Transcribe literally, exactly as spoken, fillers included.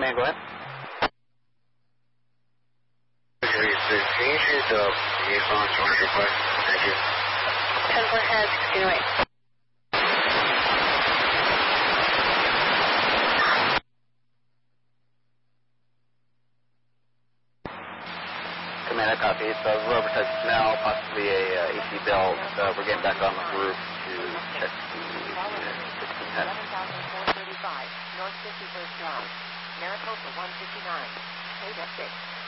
Command, go ahead. Can you shoot the Yukon source request? Thank you. ten four head, sixteen oh eight. Command, I copy. It's a rover type smell, possibly a uh, A C belt. Uh, we're getting back on the roof to check the sixteen ten. eleven thousand four thirty-five, North fifty-first Drive, Maricopa one fifty-nine, K six.